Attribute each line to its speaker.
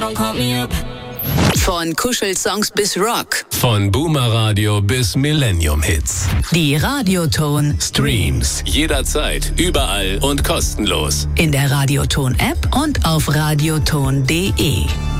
Speaker 1: don't call me up.
Speaker 2: Von Kuschelsongs bis Rock.
Speaker 3: Von Boomer Radio bis Millennium Hits.
Speaker 2: Die Radioton
Speaker 3: Streams jederzeit, überall und kostenlos.
Speaker 2: in der Radioton App und auf radioton.de.